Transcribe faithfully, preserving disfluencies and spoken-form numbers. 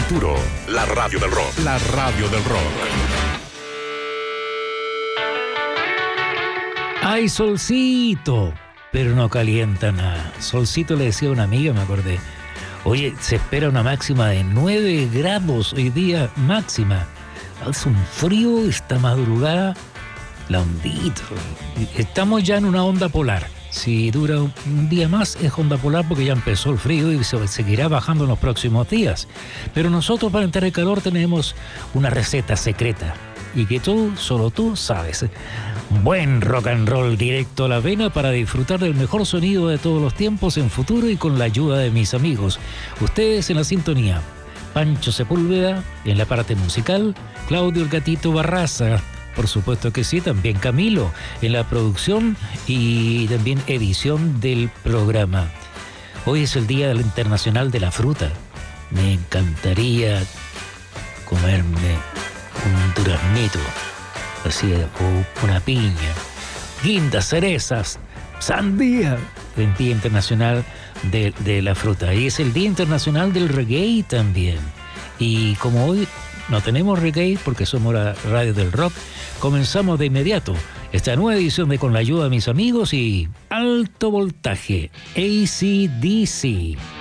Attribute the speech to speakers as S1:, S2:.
S1: futuro. La radio del rock. La radio del rock.
S2: ¡Ay, solcito! Pero no calienta nada. Solcito le decía a una amiga, me acordé. Oye, se espera una máxima de nueve grados hoy día, máxima. Hace un frío esta madrugada, la ondita. Estamos ya en una onda polar. Si dura un día más es onda polar porque ya empezó el frío y se seguirá bajando en los próximos días. Pero nosotros para entrar en calor tenemos una receta secreta y que tú, solo tú sabes. Buen rock and roll directo a la vena para disfrutar del mejor sonido de todos los tiempos en futuro y con la ayuda de mis amigos. Ustedes en la sintonía. Pancho Sepúlveda en la parte musical, Claudio el Gatito Barraza, por supuesto que sí, también Camilo en la producción y también edición del programa. Hoy es el Día Internacional de la Fruta. Me encantaría comerme un duraznito, así, o una piña, guindas, cerezas, sandía, el Día Internacional de, de la Fruta. Y es el Día Internacional del Reggae también. Y como hoy no tenemos reggae porque somos la radio del rock, comenzamos de inmediato esta nueva edición de Con la ayuda de mis amigos y Alto Voltaje, A C D C.